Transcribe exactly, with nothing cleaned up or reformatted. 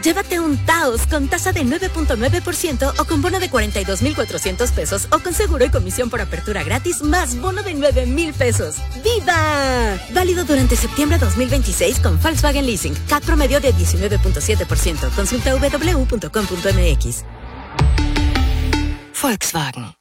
Llévate un Taos con tasa de nueve punto nueve por ciento o con bono de cuarenta y dos mil cuatrocientos pesos o con seguro y comisión por apertura gratis más bono de nueve mil pesos. ¡Viva! Válido durante septiembre dos mil veintiséis con Volkswagen Leasing. C A T promedio de diecinueve punto siete por ciento. Consulta w w w punto com punto m x. Volkswagen.